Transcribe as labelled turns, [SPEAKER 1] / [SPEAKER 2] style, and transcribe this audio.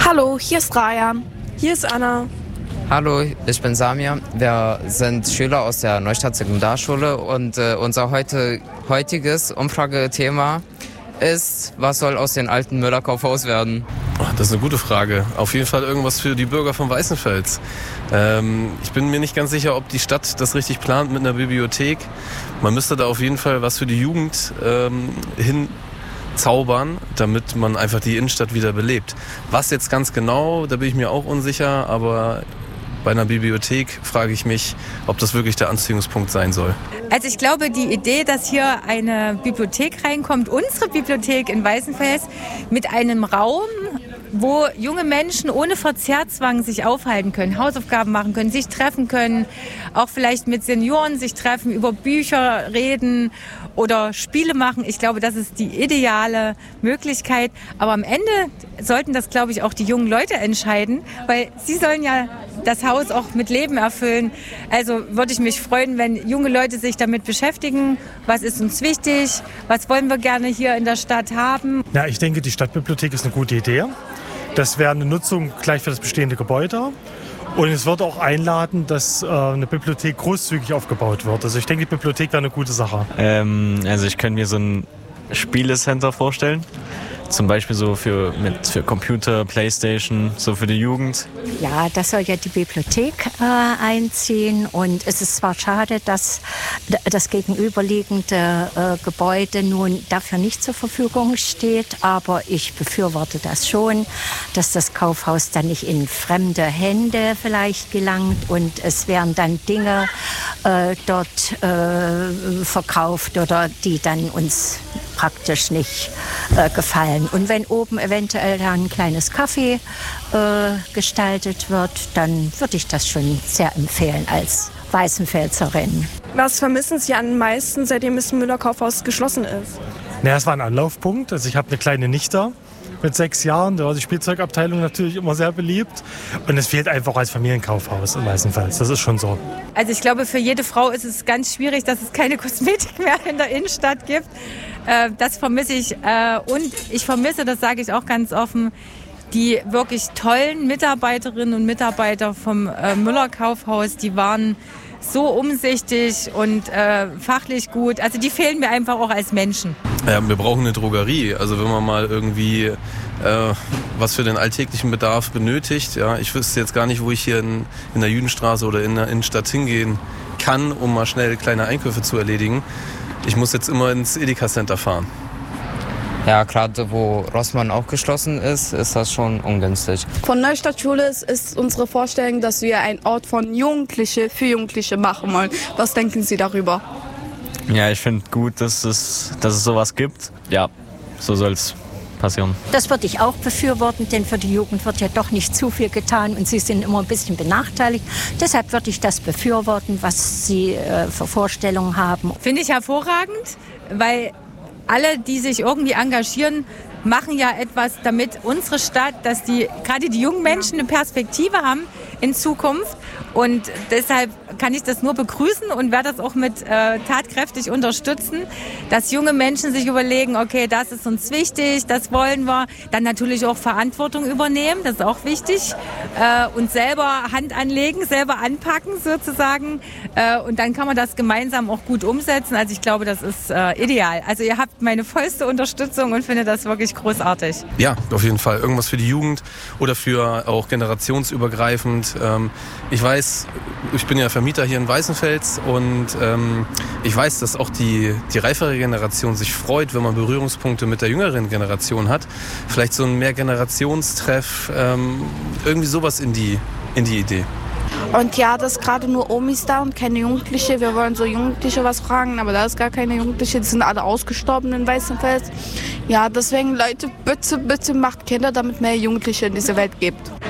[SPEAKER 1] Hallo, hier ist Rayan.
[SPEAKER 2] Hier ist Anna.
[SPEAKER 3] Hallo, ich bin Samir. Wir sind Schüler aus der Neustadt Sekundarschule und unser heutiges Umfragethema ist, was soll aus den alten Müller-Kaufhaus werden?
[SPEAKER 4] Das ist eine gute Frage. Auf jeden Fall irgendwas für die Bürger von Weißenfels. Ich bin mir nicht ganz sicher, ob die Stadt das richtig plant mit einer Bibliothek. Man müsste da auf jeden Fall was für die Jugend hinzaubern, damit man einfach die Innenstadt wieder belebt. Was jetzt ganz genau, da bin ich mir auch unsicher, aber bei einer Bibliothek frage ich mich, ob das wirklich der Anziehungspunkt sein soll.
[SPEAKER 5] Also ich glaube, die Idee, dass hier eine Bibliothek reinkommt, unsere Bibliothek in Weißenfels, mit einem Raum, wo junge Menschen ohne Verzehrzwang sich aufhalten können, Hausaufgaben machen können, sich treffen können, auch vielleicht mit Senioren sich treffen, über Bücher reden oder Spiele machen. Ich glaube, das ist die ideale Möglichkeit. Aber am Ende sollten das, glaube ich, auch die jungen Leute entscheiden, weil sie sollen ja das Haus auch mit Leben erfüllen. Also würde ich mich freuen, wenn junge Leute sich damit beschäftigen. Was ist uns wichtig? Was wollen wir gerne hier in der Stadt haben?
[SPEAKER 6] Ja, ich denke, die Stadtbibliothek ist eine gute Idee. Das wäre eine Nutzung gleich für das bestehende Gebäude. Und es würde auch einladen, dass eine Bibliothek großzügig aufgebaut wird. Also ich denke, die Bibliothek wäre eine gute Sache.
[SPEAKER 7] Also ich könnte mir so ein Spielecenter vorstellen. Zum Beispiel so für Computer, Playstation, so für die Jugend.
[SPEAKER 8] Ja, das soll ja die Bibliothek einziehen. Und es ist zwar schade, dass das gegenüberliegende Gebäude nun dafür nicht zur Verfügung steht, aber ich befürworte das schon, dass das Kaufhaus dann nicht in fremde Hände vielleicht gelangt und es werden dann Dinge dort verkauft oder die dann uns praktisch nicht gefallen. Und wenn oben eventuell dann ein kleines Café gestaltet wird, dann würde ich das schon sehr empfehlen als Weißenfelserin.
[SPEAKER 2] Was vermissen Sie am meisten, seitdem das Müller-Kaufhaus geschlossen ist?
[SPEAKER 6] Naja, es war ein Anlaufpunkt. Also ich habe eine kleine Nichte mit 6 Jahren. Da war die Spielzeugabteilung natürlich immer sehr beliebt. Und es fehlt einfach als Familienkaufhaus in Weißenfels. Das ist schon so.
[SPEAKER 5] Also ich glaube, für jede Frau ist es ganz schwierig, dass es keine Kosmetik mehr in der Innenstadt gibt. Das vermisse ich. Und ich vermisse, das sage ich auch ganz offen, die wirklich tollen Mitarbeiterinnen und Mitarbeiter vom Müller-Kaufhaus. Die waren so umsichtig und fachlich gut. Also die fehlen mir einfach auch als Menschen.
[SPEAKER 4] Ja, wir brauchen eine Drogerie. Also wenn man mal irgendwie was für den alltäglichen Bedarf benötigt. Ja, ich wüsste jetzt gar nicht, wo ich hier in der Jüdenstraße oder in der Innenstadt hingehen kann, um mal schnell kleine Einkäufe zu erledigen. Ich muss jetzt immer ins Edeka-Center fahren.
[SPEAKER 3] Ja, gerade wo Rossmann auch geschlossen ist das schon ungünstig.
[SPEAKER 1] Von Neustadt Schule ist unsere Vorstellung, dass wir einen Ort von Jugendliche für Jugendliche machen wollen. Was denken Sie darüber?
[SPEAKER 7] Ja, ich finde gut, dass es sowas gibt. Ja, so soll es passieren.
[SPEAKER 8] Das würde ich auch befürworten, denn für die Jugend wird ja doch nicht zu viel getan und sie sind immer ein bisschen benachteiligt. Deshalb würde ich das befürworten, was Sie für Vorstellungen haben.
[SPEAKER 5] Finde ich hervorragend, weil alle, die sich irgendwie engagieren, machen ja etwas, damit unsere Stadt, dass gerade die jungen Menschen eine Perspektive haben in Zukunft. Und deshalb kann ich das nur begrüßen und werde das auch mit tatkräftig unterstützen, dass junge Menschen sich überlegen, okay, das ist uns wichtig, das wollen wir. Dann natürlich auch Verantwortung übernehmen, das ist auch wichtig. Und selber Hand anlegen, selber anpacken sozusagen. Und dann kann man das gemeinsam auch gut umsetzen. Also ich glaube, das ist ideal. Also ihr habt meine vollste Unterstützung und finde das wirklich großartig.
[SPEAKER 4] Ja, auf jeden Fall. Irgendwas für die Jugend oder für auch generationsübergreifend. Ich weiß, ich bin ja Vermieter hier in Weißenfels und ich weiß, dass auch die reifere Generation sich freut, wenn man Berührungspunkte mit der jüngeren Generation hat. Vielleicht so ein Mehrgenerationstreff, irgendwie sowas in die Idee.
[SPEAKER 1] Und ja, das ist gerade nur Omis da und keine Jugendliche. Wir wollen so Jugendliche was fragen, aber da ist gar keine Jugendliche. Die sind alle ausgestorben in Weißenfels. Ja, deswegen Leute, bitte, bitte macht Kinder, damit mehr Jugendliche in diese Welt gibt.